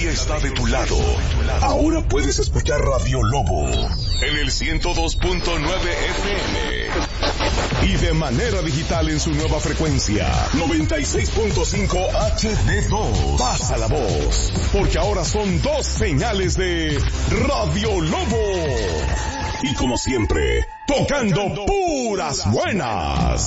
tecnología está de tu lado. Ahora puedes escuchar Radio Lobo en el 102.9 FM y de manera digital en su nueva frecuencia 96.5 HD2. Pasa la voz, porque ahora son 2 señales de Radio Lobo. Y como siempre, tocando puras buenas.